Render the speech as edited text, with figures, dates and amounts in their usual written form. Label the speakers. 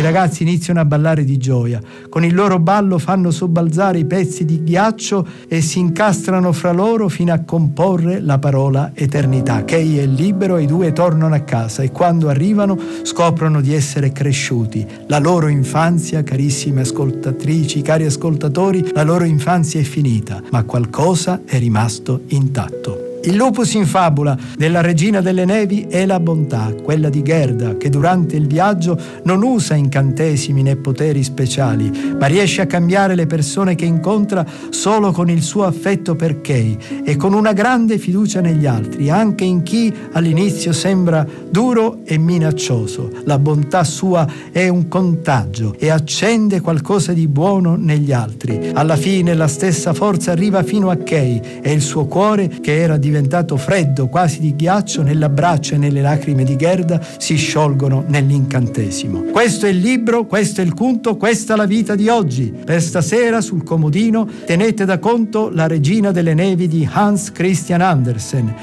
Speaker 1: ragazzi iniziano a ballare di gioia. Con il loro ballo fanno sobbalzare i pezzi di ghiaccio e si incastrano fra loro fino a comporre la parola eternità. Kay è libero e i due tornano a casa e quando arrivano scoprono di essere cresciuti. La loro infanzia, carissime ascoltatrici, cari ascoltatori, la loro infanzia è finita, ma qualcosa è rimasto intatto. Il lupus in fabula della Regina delle Nevi è la bontà, quella di Gerda, che durante il viaggio non usa incantesimi né poteri speciali, ma riesce a cambiare le persone che incontra solo con il suo affetto per Kay e con una grande fiducia negli altri, anche in chi all'inizio sembra duro e minaccioso. La bontà sua è un contagio e accende qualcosa di buono negli altri. Alla fine la stessa forza arriva fino a Kay e il suo cuore, che era diventato freddo, quasi di ghiaccio, nell'abbraccio e nelle lacrime di Gerda si sciolgono nell'incantesimo. Questo è il libro, questo è il conto, questa è la vita di oggi. Per stasera sul comodino tenete da conto La Regina delle Nevi di Hans Christian Andersen